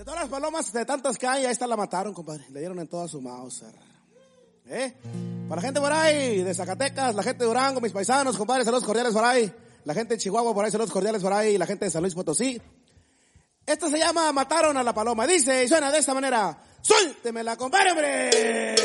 todas las palomas, de tantas que hay, ahí está la mataron, compadre. Le dieron en toda su Mauser. Para la gente por ahí de Zacatecas, la gente de Durango, mis paisanos, compadre, saludos cordiales por ahí. La gente de Chihuahua por ahí, saludos cordiales por ahí. La gente de San Luis Potosí. Esta se llama Mataron a la paloma. Dice y suena de esta manera. ¡Suéltemela, compadre, hombre!